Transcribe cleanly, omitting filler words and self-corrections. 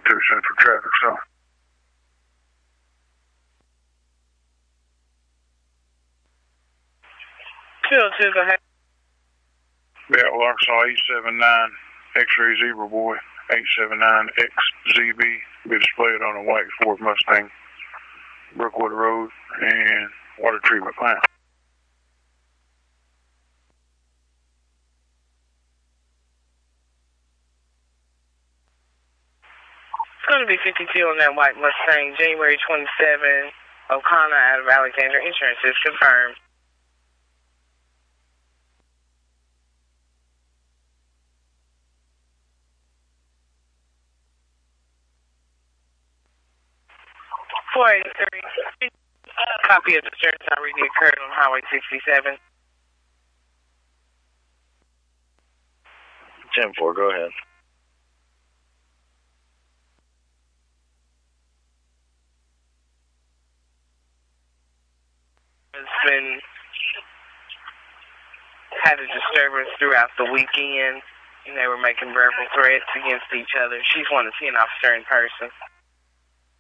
Central traffic stop. Yeah, well, Arkansas 879 X-ray Zebra Boy 879 XZB be displayed on a white Ford Mustang, Brookwood Road and water treatment plant. It's going to be 52 on that white Mustang, January 27, O'Connor out of Alexandria. Insurance is confirmed. Copy of the disturbance already occurred on Highway 67. 10-4, go ahead. It's been had a disturbance throughout the weekend, and they were making verbal threats against each other. She's wanting to see an officer in person.